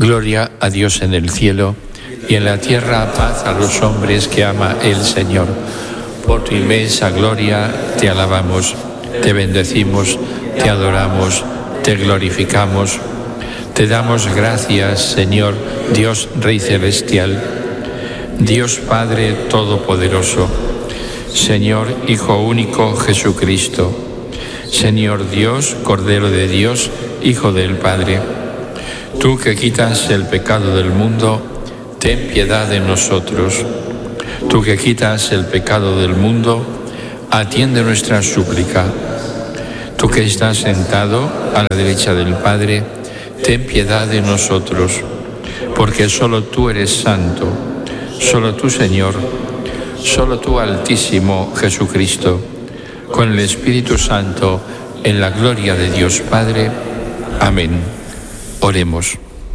Gloria a Dios en el cielo y en la tierra paz a los hombres que ama el Señor. Por tu inmensa gloria te alabamos, te bendecimos, te adoramos, te glorificamos. Te damos gracias, Señor, Dios Rey Celestial, Dios Padre Todopoderoso, Señor Hijo Único Jesucristo, Señor Dios, Cordero de Dios, Hijo del Padre. Tú que quitas el pecado del mundo, ten piedad de nosotros. Tú que quitas el pecado del mundo, atiende nuestra súplica. Tú que estás sentado a la derecha del Padre, ten piedad de nosotros, porque solo tú eres santo, solo tú, Señor, solo tú, Altísimo Jesucristo, con el Espíritu Santo, en la gloria de Dios Padre. Amén. Oremos.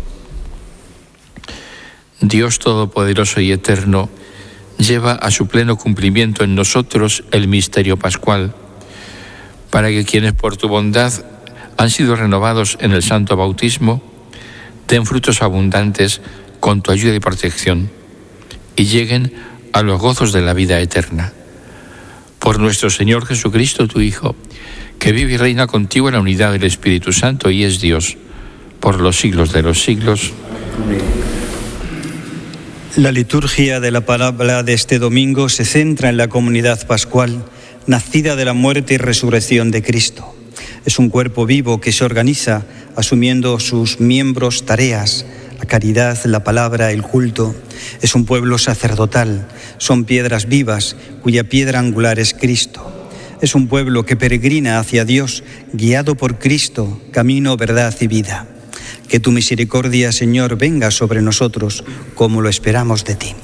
Dios Todopoderoso y Eterno, lleva a su pleno cumplimiento en nosotros el misterio pascual, para que quienes por tu bondad han sido renovados en el santo bautismo, den frutos abundantes con tu ayuda y protección, y lleguen a los gozos de la vida eterna. Por nuestro Señor Jesucristo, tu Hijo, que vive y reina contigo en la unidad del Espíritu Santo y es Dios, por los siglos de los siglos. La liturgia de la palabra de este domingo se centra en la comunidad pascual, nacida de la muerte y resurrección de Cristo. Es un cuerpo vivo que se organiza asumiendo sus miembros tareas, la caridad, la palabra, el culto. Es un pueblo sacerdotal, son piedras vivas cuya piedra angular es Cristo. Es un pueblo que peregrina hacia Dios, guiado por Cristo, camino, verdad y vida. Que tu misericordia, Señor, venga sobre nosotros como lo esperamos de ti.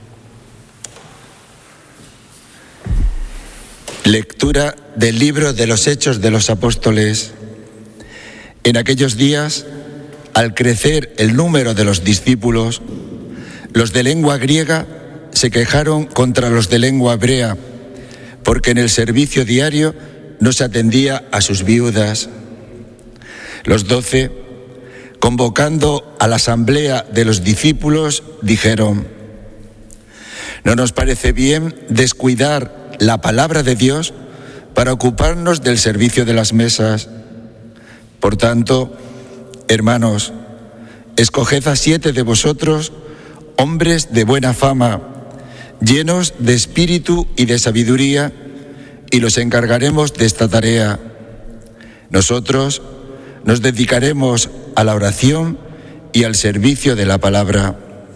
Lectura del libro de los Hechos de los Apóstoles. En aquellos días, al crecer el número de los discípulos, los de lengua griega se quejaron contra los de lengua hebrea, porque en el servicio diario no se atendía a sus viudas. Los 12, convocando a la asamblea de los discípulos, dijeron: «No nos parece bien descuidar la palabra de Dios para ocuparnos del servicio de las mesas. Por tanto, hermanos, escoged a 7 de vosotros, hombres de buena fama, llenos de espíritu y de sabiduría, y los encargaremos de esta tarea. Nosotros nos dedicaremos a la oración y al servicio de la palabra».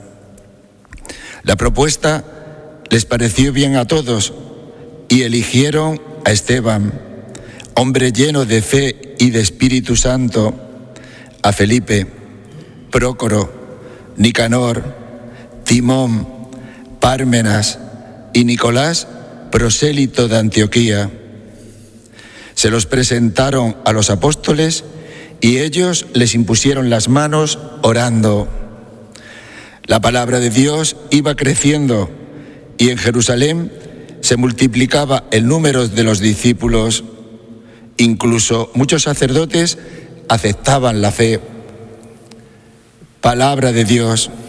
La propuesta les pareció bien a todos y eligieron a Esteban, hombre lleno de fe y de Espíritu Santo, a Felipe, Prócoro, Nicanor, Timón, Pármenas y Nicolás, prosélito de Antioquía. Se los presentaron a los apóstoles y ellos les impusieron las manos orando. La palabra de Dios iba creciendo y en Jerusalén se multiplicaba el número de los discípulos. Incluso muchos sacerdotes aceptaban la fe. Palabra de Dios.